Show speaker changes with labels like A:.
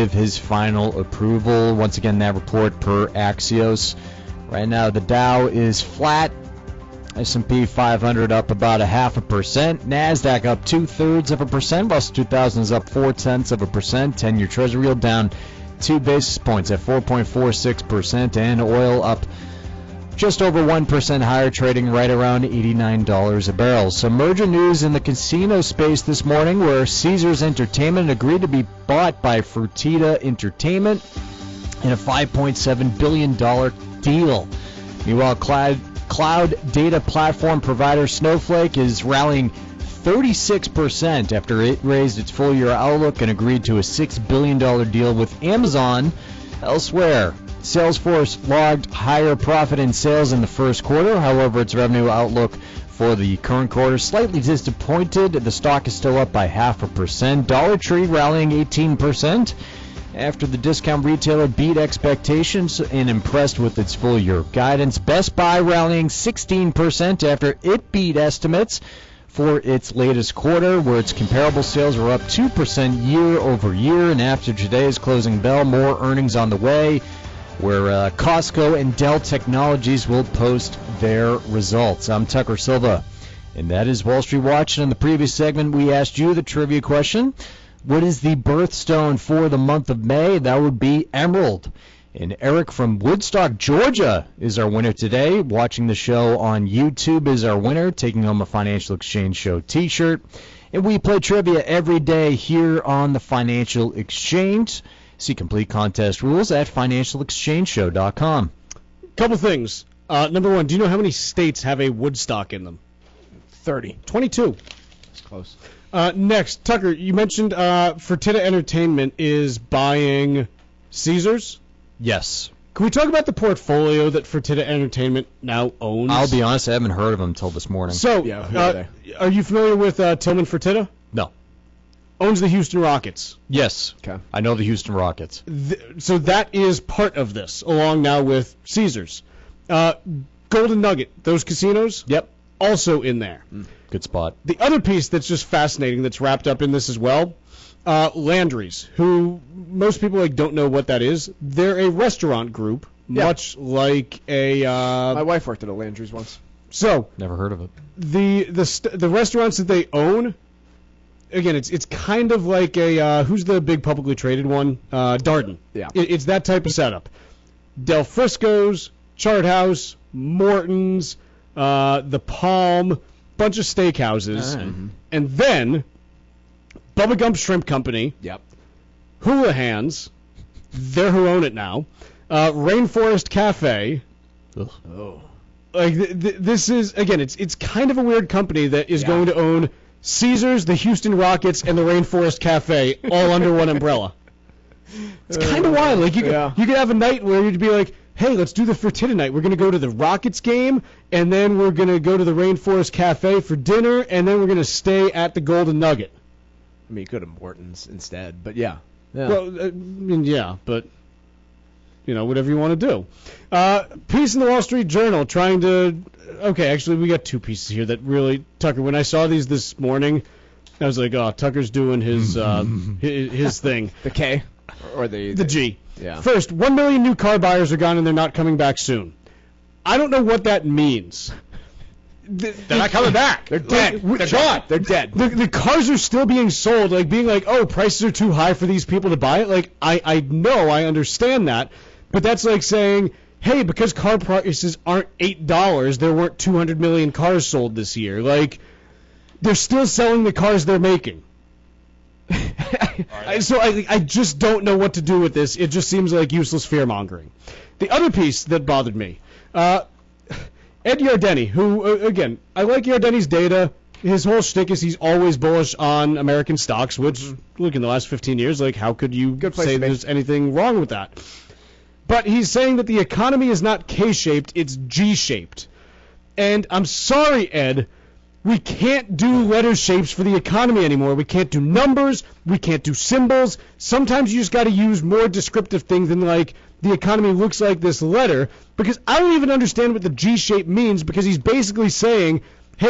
A: give his final approval. Once again, that report per Axios. Right now, the Dow is flat. S&P 500 up about 0.5%. NASDAQ up 0.2%. Russell 2000 is up 0.4%. 10-year Treasury yield down 2 basis points at 4.46%. And oil up just over 1% higher, trading right around $89 a barrel. Some merger news in the casino space this morning, where Caesars Entertainment agreed to be bought by Fertitta Entertainment in a $5.7 billion deal. Meanwhile, cloud data platform provider Snowflake is rallying 36% after it raised its full-year outlook and agreed to a $6 billion deal with Amazon. Elsewhere, Salesforce logged higher profit in sales in the first quarter. However, its revenue outlook for the current quarter slightly disappointed. The stock is still up by 0.5%. Dollar Tree rallying 18% after the discount retailer beat expectations and impressed with its full-year guidance. Best Buy rallying 16% after it beat estimates for its latest quarter, where its comparable sales were up 2% year over year. And after today's closing bell, more earnings on the way, where Costco and Dell Technologies will post their results. I'm Tucker Silva, and that is Wall Street Watch. And in the previous segment, we asked you the trivia question: what is the birthstone for the month of May? That would be emerald. And Eric from Woodstock, Georgia, is our winner today. Watching the show on YouTube is our winner, taking home a Financial Exchange Show t-shirt. And we play trivia every day here on the Financial Exchange. See complete contest rules at financialexchangeshow.com.
B: Couple things. Number one, do you know how many states have a Woodstock in them?
C: 30.
B: 22.
C: That's close.
B: Next, Tucker, you mentioned Fertitta Entertainment is buying Caesars?
A: Yes.
B: Can we talk about the portfolio that Fertitta Entertainment now owns?
A: I'll be honest, I haven't heard of them until this morning.
B: So,
C: Yeah, who are they?
B: are you familiar with Tillman Fertitta?
A: No.
B: Owns the Houston Rockets.
A: Yes.
C: Okay.
A: I know the Houston Rockets.
B: So that is part of this, along now with Caesars. Golden Nugget, those casinos?
A: Yep.
B: Also in there.
A: Good spot.
B: The other piece that's just fascinating that's wrapped up in this as well, Landry's, who most people don't know what that is. They're a restaurant group, much like a...
C: My wife worked at a Landry's once.
B: So,
A: Never heard of it.
B: the restaurants that they own, again, it's kind of like a... who's the big publicly traded one? Darden.
C: Yeah.
B: It's that type of setup. Del Frisco's, Chart House, Morton's, the Palm, bunch of steakhouses.
A: All right.
B: And then Bubba Gump Shrimp Company,
C: Yep.
B: Hula Hands, they're who own it now, Rainforest Cafe.
A: Ugh.
C: Oh.
B: Like this is, again, it's kind of a weird company that is going to own Caesars, the Houston Rockets, and the Rainforest Cafe all under one umbrella. It's kind of wild. Like you could have a night where you'd be like, hey, let's do the Fertitta night. We're going to go to the Rockets game, and then we're going to go to the Rainforest Cafe for dinner, and then we're going to stay at the Golden Nugget.
C: I mean, you could have Morton's instead, but yeah.
B: Well, I mean, yeah, but, whatever you want to do. Piece in the Wall Street Journal trying to... Okay, actually, we got two pieces here that really... Tucker, when I saw these this morning, I was like, oh, Tucker's doing his his thing.
C: The K? Or the
B: G.
C: Yeah.
B: First, 1 million new car buyers are gone and they're not coming back soon. I don't know what that means.
C: They're not coming back. They're dead. They're gone. They're dead.
B: The cars are still being sold, being like, oh, prices are too high for these people to buy it. I know, I understand that, but that's like saying, hey, because car prices aren't $8, there weren't 200 million cars sold this year. They're still selling the cars they're making. So I just don't know what to do with this. It just seems like useless fear-mongering. The other piece that bothered me, Ed Yardeni, who, again, I like Yardeni's data. His whole shtick is he's always bullish on American stocks, which, look, in the last 15 years, how could you say there's anything wrong with that? But he's saying that the economy is not K-shaped, it's G-shaped. And I'm sorry, Ed, we can't do letter shapes for the economy anymore. We can't do numbers. We can't do symbols. Sometimes you just got to use more descriptive things than the economy looks like this letter, because I don't even understand what the G shape means, because he's basically saying